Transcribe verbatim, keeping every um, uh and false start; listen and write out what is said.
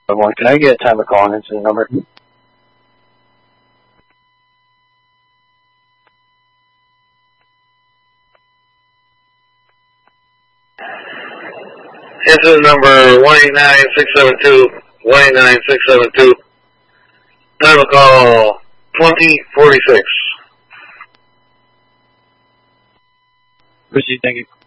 One, can I get a time of call and incident number? Incident number one eight nine six seven two, one eight nine six seven two. Time of call twenty forty-six. Proceed, thank you.